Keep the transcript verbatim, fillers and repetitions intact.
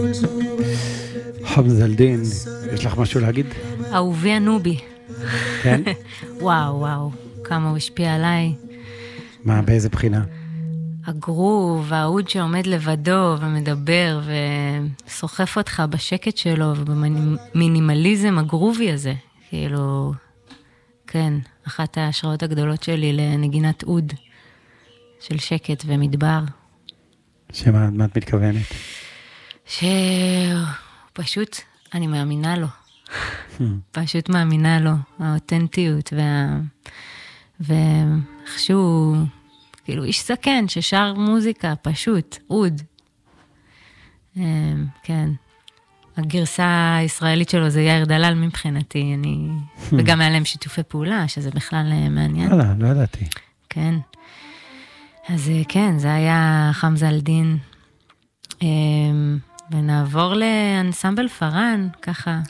חמזה אלדין, יש לך משהו להגיד? אהובי הנובי. כן? וואו, וואו, כמה הוא השפיע עליי. מה, באיזה בחינה? הגרוב, העוד שעומד לבדו ומדבר וסוחף אותך בשקט שלו ובמינימליזם הגרובי הזה. כאילו, כן, אחת ההשראות הגדולות שלי לנגינת עוד של שקט ומדבר. שמה, מה את מתכוונת? שפשוט אני מאמינה לו. פשוט מאמינה לו, האותנטיות וה... ואיכשהו, כאילו איש זקן ששר מוזיקה, פשוט, עוד. כן. הגרסה הישראלית שלו זה יאיר דלל מבחינתי, אני... וגם היה להם שיתופי פעולה, שזה בכלל מעניין. לא, לא ידעתי. כן. אז כן, זה היה חמזה אלדין. ונעבור לאנסמבל פארן, ככה.